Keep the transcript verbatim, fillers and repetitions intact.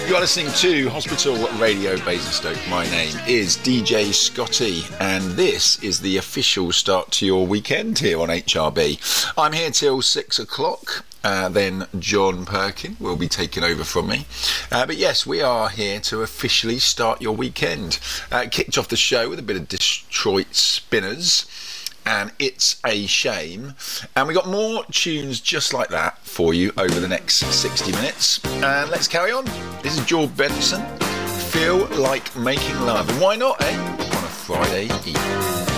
You are listening to Hospital Radio Basingstoke. My name is D J Scotty, and this is the official start to your weekend here on H R B. I'm here till six o'clock. Uh, then John Perkin will be taking over from me. Uh, but yes, we are here to officially start your weekend. Uh, kicked off the show with a bit of Detroit Spinners and It's a Shame. And we got more tunes just like that for you over the next sixty minutes. And let's carry on. This is George Benson. Feel Like Making Love. And why not, eh? On a Friday evening.